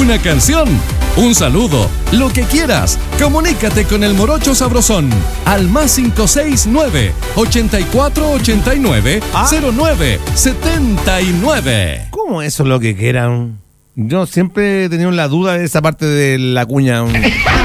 una canción, un saludo, lo que quieras. Comunícate con el Morocho Sabrosón al más 569 8489 0979. ¿Cómo eso es lo que quieran? Yo siempre he tenido la duda de esa parte de la cuña.